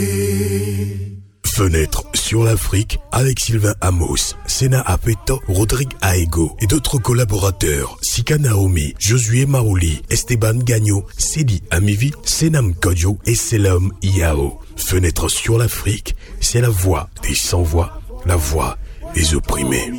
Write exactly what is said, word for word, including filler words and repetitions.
Fenêtre sur l'Afrique avec Sylvain Amos, Sena Apeto, Rodrigue Aego et d'autres collaborateurs, Sika Naomi, Josué Maouli, Esteban Gagno, Sedi Amivi, Senam Kodjo et Selam Iao. Fenêtre sur l'Afrique, c'est la voix des sans-voix, la voix des opprimés.